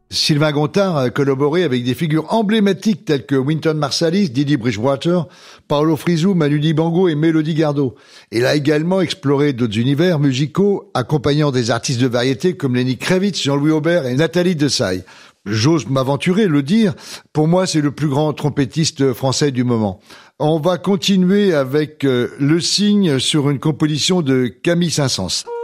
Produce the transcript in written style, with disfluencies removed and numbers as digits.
Sylvain Gontard a collaboré avec des figures emblématiques telles que Wynton Marsalis, Didi Bridgewater, Paolo Fresu, Manu Dibango et Mélodie Gardot. Il a également exploré d'autres univers musicaux, accompagnant des artistes de variété comme Lenny Kravitz, Jean-Louis Aubert et Nathalie Dessay. J'ose m'aventurer, le dire, pour moi c'est le plus grand trompettiste français du moment. On va continuer avec Le Cygne sur une composition de Camille Saint-Saëns.